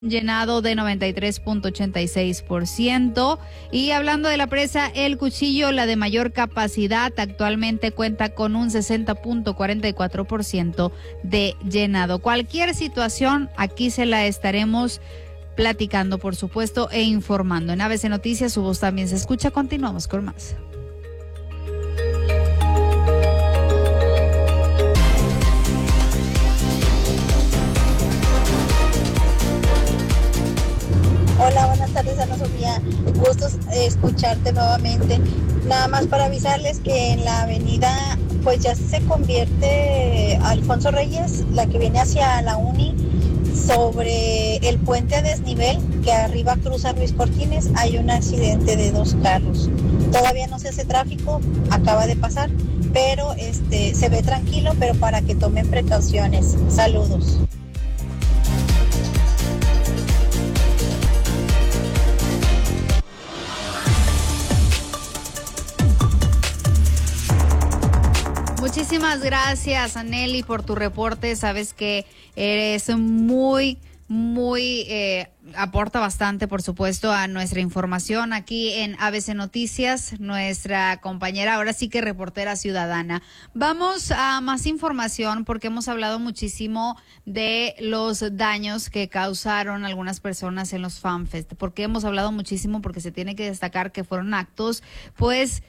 llenado de 93.86%. Y hablando de la presa El Cuchillo, la de mayor capacidad, actualmente cuenta con un 60.44% de llenado. Cualquier situación, aquí se la estaremos platicando, por supuesto, e informando. En ABC Noticias, su voz también se escucha. Continuamos con más. Hola, buenas tardes, Ana Sofía. Gusto escucharte nuevamente. Nada más para avisarles que en la avenida, pues ya se convierte Alfonso Reyes, la que viene hacia la Uni, sobre el puente a desnivel que arriba cruza Ruiz Cortines. Hay un accidente de 2 carros. Todavía no se hace tráfico, acaba de pasar, pero se ve tranquilo, pero para que tomen precauciones. Saludos. Muchísimas gracias, Aneli, por tu reporte. Sabes que eres muy aporta bastante, por supuesto, a nuestra información aquí en ABC Noticias, nuestra compañera, ahora sí que reportera ciudadana. Vamos a más información porque hemos hablado muchísimo de los daños que causaron algunas personas en los FanFest. ¿Por qué hemos hablado muchísimo? Porque se tiene que destacar que fueron actos, pues,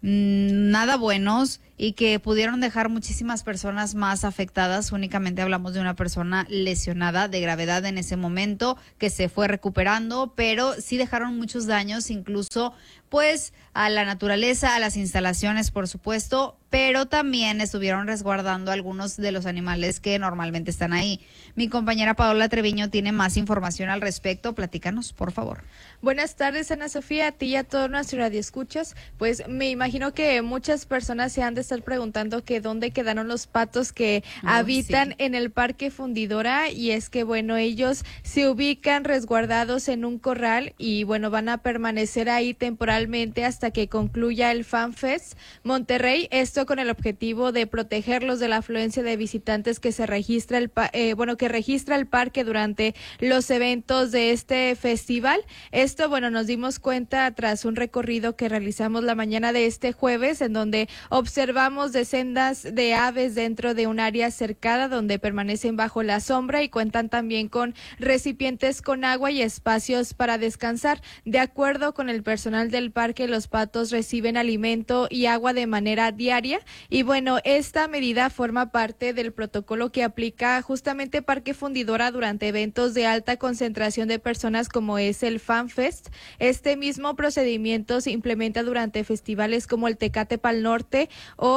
nada buenos y que pudieron dejar muchísimas personas más afectadas. Únicamente hablamos de una persona lesionada de gravedad en ese momento que se fue recuperando, pero sí dejaron muchos daños, incluso pues a la naturaleza, a las instalaciones, por supuesto, pero también estuvieron resguardando algunos de los animales que normalmente están ahí. Mi compañera Paola Treviño tiene más información al respecto. Platícanos, por favor. Buenas tardes, Ana Sofía, a ti y a todos nuestros radioescuchas. Pues me imagino que muchas personas se han de estar preguntando que dónde quedaron los patos que habitan en el Parque Fundidora, y es que bueno, ellos se ubican resguardados en un corral y bueno, van a permanecer ahí temporalmente hasta que concluya el FanFest Monterrey, esto con el objetivo de protegerlos de la afluencia de visitantes que se registra que registra el parque durante los eventos de este festival. Esto, bueno, nos dimos cuenta tras un recorrido que realizamos la mañana de este jueves, en donde observamos decenas de aves dentro de un área cercada donde permanecen bajo la sombra y cuentan también con recipientes con agua y espacios para descansar. De acuerdo con el personal del parque, los patos reciben alimento y agua de manera diaria y bueno, esta medida forma parte del protocolo que aplica justamente Parque Fundidora durante eventos de alta concentración de personas como es el FanFest. Este mismo procedimiento se implementa durante festivales como el Tecate Pal Norte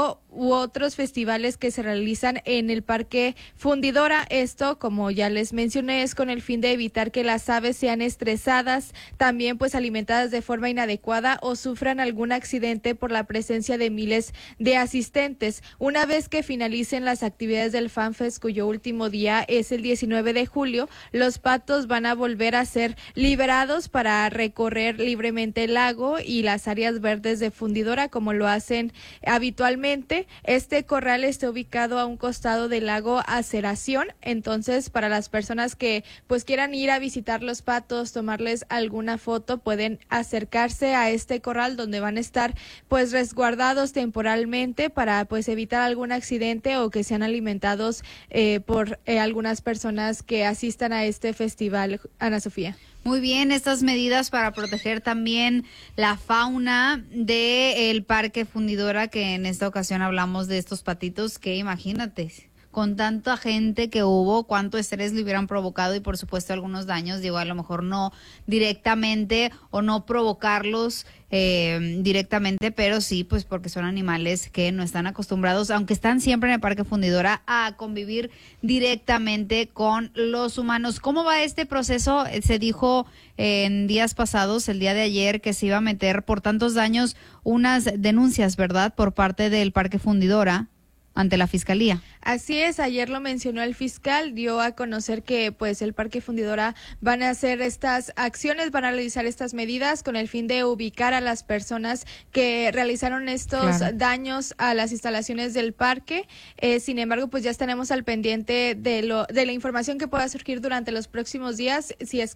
u otros festivales que se realizan en el Parque Fundidora. Esto, como ya les mencioné, es con el fin de evitar que las aves sean estresadas, también pues alimentadas de forma inadecuada o sufran algún accidente por la presencia de miles de asistentes. Una vez que finalicen las actividades del FanFest, cuyo último día es el 19 de julio, los patos van a volver a ser liberados para recorrer libremente el lago y las áreas verdes de Fundidora como lo hacen habitualmente. Este corral está ubicado a un costado del lago Aceración, entonces para las personas que pues quieran ir a visitar los patos, tomarles alguna foto, pueden acercarse a este corral donde van a estar pues resguardados temporalmente para pues evitar algún accidente o que sean alimentados por algunas personas que asistan a este festival. Ana Sofía. Muy bien, estas medidas para proteger también la fauna del Parque Fundidora, que en esta ocasión hablamos de estos patitos que imagínate, con tanta gente que hubo, cuánto estrés le hubieran provocado y por supuesto algunos daños, digo, a lo mejor no directamente o no provocarlos directamente, pero sí, pues porque son animales que no están acostumbrados, aunque están siempre en el Parque Fundidora, a convivir directamente con los humanos. ¿Cómo va este proceso? Se dijo en días pasados, el día de ayer, que se iba a meter por tantos daños unas denuncias, ¿verdad?, por parte del Parque Fundidora. ante la fiscalía. Así es, ayer lo mencionó el fiscal, dio a conocer que pues el Parque Fundidora van a hacer estas acciones, van a realizar estas medidas con el fin de ubicar a las personas que realizaron estos daños a las instalaciones del parque. Sin embargo, pues ya estaremos al pendiente de la información que pueda surgir durante los próximos días, si es